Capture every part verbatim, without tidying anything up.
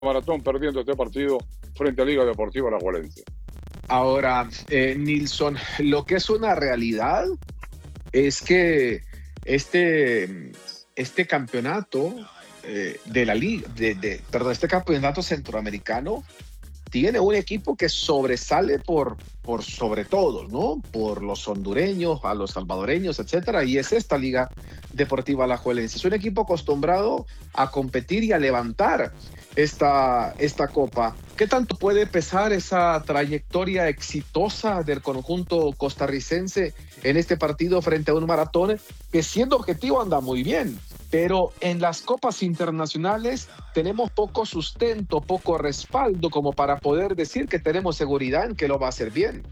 Maratón perdiendo este partido frente a Liga Deportiva Alajuelense. Ahora, eh, Nilson, lo que es una realidad es que este, este campeonato eh, de la liga, de, de, perdón, este campeonato centroamericano tiene un equipo que sobresale por, por sobre todos, ¿no? Por los hondureños, a los salvadoreños, etcétera, y es esta Liga Deportiva Alajuelense. Es un equipo acostumbrado a competir y a levantar esta, esta copa. ¿Qué tanto puede pesar esa trayectoria exitosa del conjunto costarricense en este partido frente a un Maratón que, siendo objetivo, anda muy bien? Pero en las copas internacionales tenemos poco sustento, poco respaldo como para poder decir que tenemos seguridad en que lo va a hacer bien.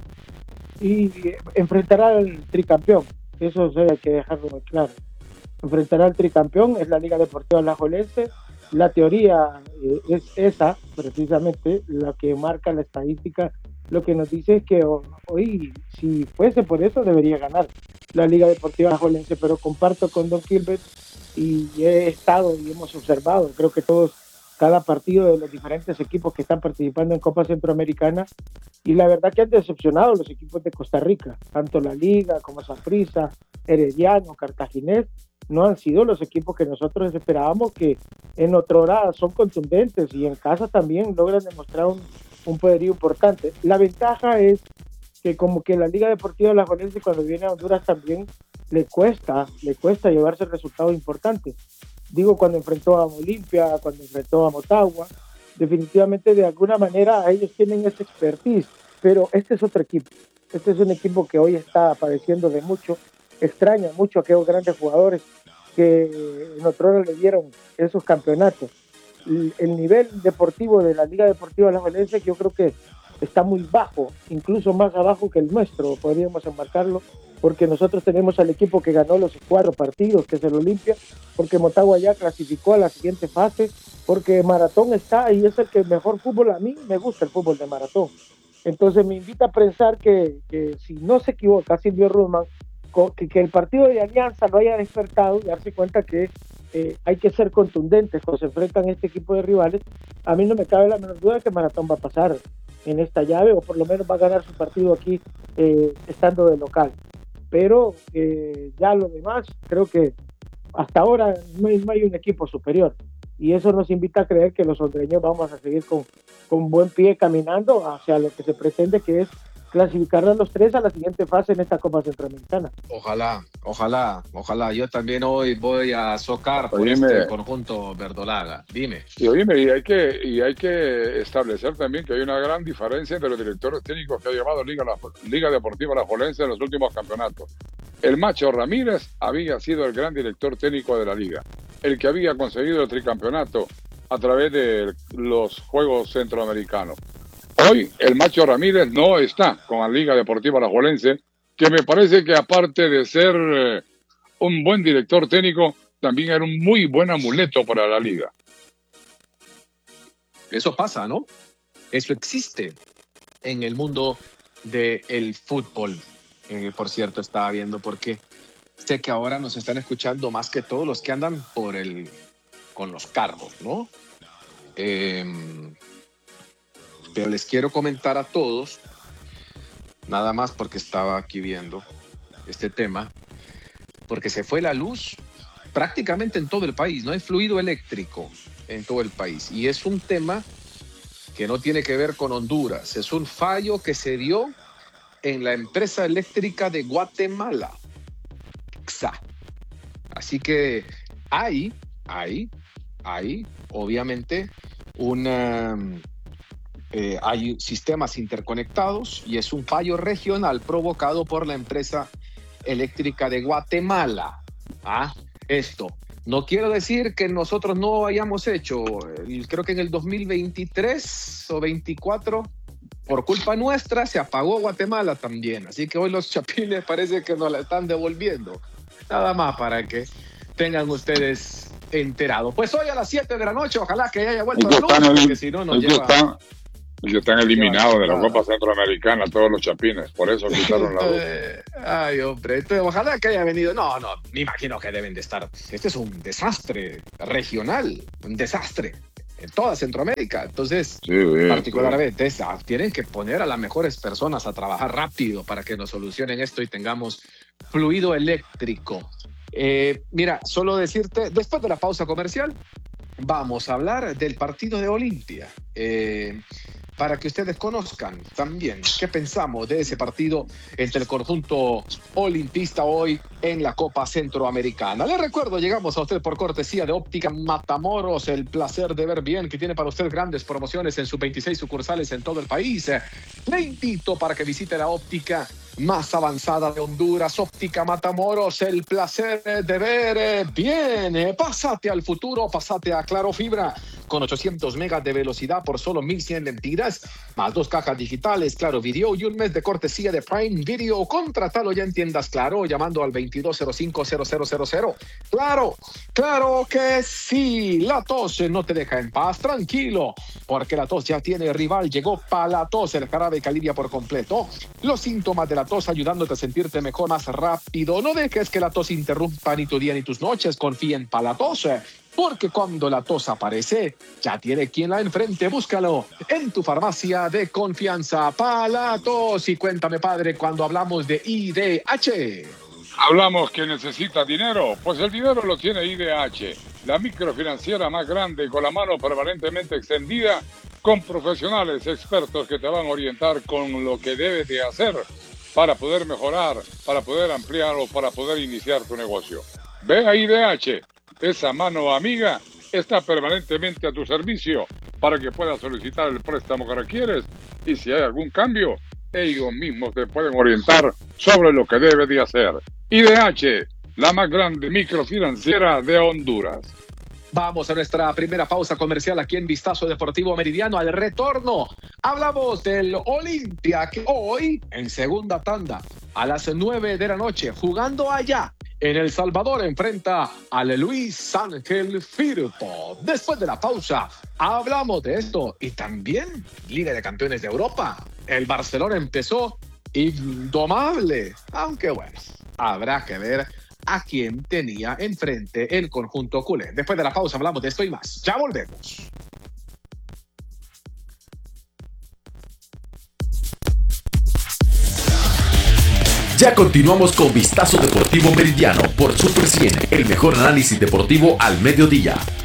Y enfrentará al tricampeón, eso sí hay que dejarlo muy claro. Enfrentará al tricampeón, es la Liga Deportiva Alajuelense. La teoría eh, es esa, precisamente, la que marca la estadística. Lo que nos dice es que hoy, si fuese por eso, debería ganar la Liga Deportiva Alajuelense, pero comparto con Don Gilbert y he estado y hemos observado, creo que todos, cada partido de los diferentes equipos que están participando en Copa Centroamericana, y la verdad que han decepcionado los equipos de Costa Rica, tanto la Liga como Saprissa, Herediano, Cartaginés, no han sido los equipos que nosotros esperábamos, que en otrora son contundentes y en casa también logran demostrar un, un poderío importante. La ventaja es que como que la Liga Deportiva Alajuelense cuando viene a Honduras también le cuesta, le cuesta llevarse resultados importantes. Digo, cuando enfrentó a Olimpia, cuando enfrentó a Motagua, definitivamente de alguna manera ellos tienen esa expertise, pero este es otro equipo. Este es un equipo que hoy está padeciendo de mucho, extraña mucho a aquellos grandes jugadores que en otro hora le dieron esos campeonatos. El, el nivel deportivo de la Liga Deportiva Alajuelense yo creo que está muy bajo, incluso más abajo que el nuestro, podríamos enmarcarlo, porque nosotros tenemos al equipo que ganó los cuatro partidos, que es el Olimpia, porque Motagua ya clasificó a la siguiente fase, porque Maratón está y es el que mejor fútbol, a mí me gusta el fútbol de Maratón. Entonces me invita a pensar que, que si no se equivoca Silvio Rudman, que, que el partido de Alianza lo haya despertado y darse cuenta que eh, hay que ser contundentes cuando se enfrentan a este equipo de rivales. A mí no me cabe la menor duda de que Maratón va a pasar en esta llave, o por lo menos va a ganar su partido aquí eh, estando de local. Pero eh, ya lo demás, creo que hasta ahora no hay, no hay un equipo superior. Y eso nos invita a creer que los hondureños vamos a seguir con, con buen pie caminando hacia lo que se pretende, que es clasificar a los tres a la siguiente fase en esta Copa Centroamericana. Ojalá, ojalá, ojalá. Yo también hoy voy a socar por Oíme, este conjunto verdolaga. Dime. Y oíme, y hay, que, y hay que establecer también que hay una gran diferencia entre los directores técnicos que ha llevado Liga, la, Liga Deportiva Alajuelense en los últimos campeonatos. El Macho Ramírez había sido el gran director técnico de la Liga, el que había conseguido el tricampeonato a través de los Juegos Centroamericanos. Hoy el Macho Ramírez no está con la Liga Deportiva Alajuelense, que me parece que aparte de ser eh, un buen director técnico, también era un muy buen amuleto para la Liga. Eso pasa, ¿no? Eso existe en el mundo del fútbol. Eh, por cierto, estaba viendo porque sé que ahora nos están escuchando más que todos los que andan por el con los carros, ¿no? Eh, pero les quiero comentar a todos, nada más porque estaba aquí viendo este tema, porque se fue la luz prácticamente en todo el país, no hay fluido eléctrico en todo el país, y es un tema que no tiene que ver con Honduras, es un fallo que se dio en la empresa eléctrica de Guatemala. Así que hay, hay, hay, obviamente, una, eh, hay sistemas interconectados y es un fallo regional provocado por la empresa eléctrica de Guatemala. Ah, esto. No quiero decir que nosotros no hayamos hecho, creo que en el dos mil veintitrés o veinticuatro, por culpa nuestra se apagó Guatemala también. Así que hoy los chapines parece que nos la están devolviendo. Nada más para que tengan ustedes enterado. Pues hoy a las siete de la noche, ojalá que haya vuelto la luz, porque si no nos ellos lleva... Están, ellos están eliminados lleva de la nada. Copa Centroamericana, todos los chapines, por eso quitaron la luz. Ay, hombre, entonces, ojalá que haya venido. No, no, me imagino que deben de estar. Este es un desastre regional, un desastre. en toda Centroamérica. Entonces, Sí, bien, particularmente, sí. esa, tienen que poner a las mejores personas a trabajar rápido para que nos solucionen esto y tengamos fluido eléctrico. Eh, mira, solo decirte, después de la pausa comercial, vamos a hablar del partido de Olimpia. Eh, para que ustedes conozcan también qué pensamos de ese partido entre el conjunto olimpista hoy en la Copa Centroamericana. Les recuerdo, llegamos a usted por cortesía de Óptica Matamoros, el placer de ver bien, que tiene para usted grandes promociones en sus veintiséis sucursales en todo el país. Le invito para que visite la óptica más avanzada de Honduras, Óptica Matamoros, el placer de ver bien. Pásate al futuro, pásate a Claro Fibra, con ochocientos megas de velocidad por solo mil cien lempiras, más dos cajas digitales, Claro Video y un mes de cortesía de Prime Video. Contratalo ya en tiendas Claro, llamando al veintidós cero cinco cero cero cero cero. Claro, claro que sí. La tos no te deja en paz, tranquilo, porque la tos ya tiene rival. Llegó Palatos, el jarabe que alivia por completo los síntomas de la tos, ayudándote a sentirte mejor, más rápido. No dejes que la tos interrumpa ni tu día ni tus noches. Confía en Palatos, porque cuando la tos aparece, ya tiene quien la enfrente. Búscalo en tu farmacia de confianza. Palatos. Y cuéntame, padre, cuando hablamos de I D H. Hablamos que necesita dinero, pues el dinero lo tiene I D H, la microfinanciera más grande, con la mano permanentemente extendida, con profesionales expertos que te van a orientar con lo que debes de hacer para poder mejorar, para poder ampliar o para poder iniciar tu negocio. Ve a I D H, esa mano amiga está permanentemente a tu servicio para que puedas solicitar el préstamo que requieres, y si hay algún cambio, ellos mismos te pueden orientar sobre lo que debes de hacer. I D H, la más grande microfinanciera de Honduras. Vamos a nuestra primera pausa comercial aquí en Vistazo Deportivo Meridiano. Al retorno hablamos del Olimpia, que hoy en segunda tanda a las nueve de la noche, jugando allá en El Salvador, enfrenta al Luis Ángel Firpo. Después de la pausa hablamos de esto y también Liga de Campeones de Europa. El Barcelona empezó indomable, aunque bueno, habrá que ver a quién tenía enfrente el conjunto culé. Después de la pausa hablamos de esto y más. Ya volvemos. Ya continuamos con Vistazo Deportivo Meridiano por Super cien, el mejor análisis deportivo al mediodía.